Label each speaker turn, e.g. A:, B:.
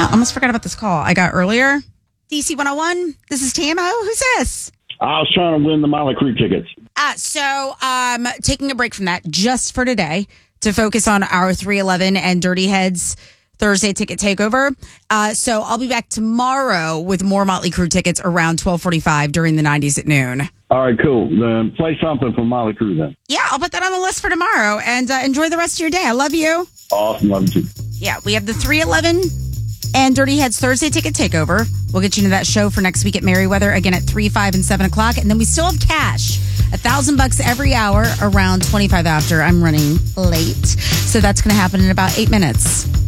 A: I almost forgot about this call I got earlier. DC 101, this is Tamo. Who's this?
B: I was trying to win the Molly Crew tickets.
A: So taking a break from that just for today to focus on our 311 and Dirty Heads Thursday ticket takeover. So I'll be back tomorrow with more Motley Crue tickets around 12:45 during the 90s at noon.
B: All right, cool. Then play something from Molly Crew then.
A: Yeah, I'll put that on the list for tomorrow. And enjoy the rest of your day. I love you.
B: Awesome. Love you too.
A: Yeah, we have the 311 and Dirty Heads Thursday ticket takeover. We'll get you into that show for next week at Merriweather, again at 3, 5, and 7 o'clock. And then we still have cash, $1,000 every hour around 25 after. I'm running late. So that's going to happen in about 8 minutes.